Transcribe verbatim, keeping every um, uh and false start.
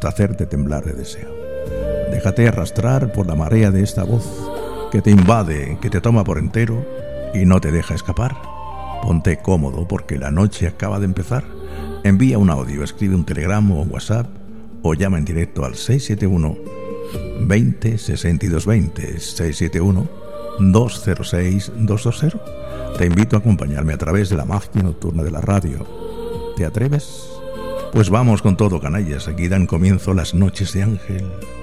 hasta hacerte temblar de deseo. Déjate arrastrar por la marea de esta voz que te invade, que te toma por entero y no te deja escapar. Ponte cómodo porque la noche acaba de empezar. Envía un audio, escribe un telegrama o un WhatsApp o llama en directo al seis siete uno, veinte, sesenta y dos veinte, seis siete uno, dos cero seis, dos dos cero. Te invito a acompañarme a través de la magia nocturna de la radio. ¿Te atreves? Pues vamos con todo, canallas. Aquí dan comienzo las noches de Ángel.